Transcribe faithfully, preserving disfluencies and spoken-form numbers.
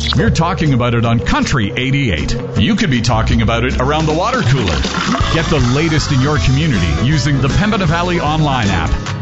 We're talking about it on Country eighty-eight. You could be talking about it around the water cooler. Get the latest in your community using the Pembina Valley online app.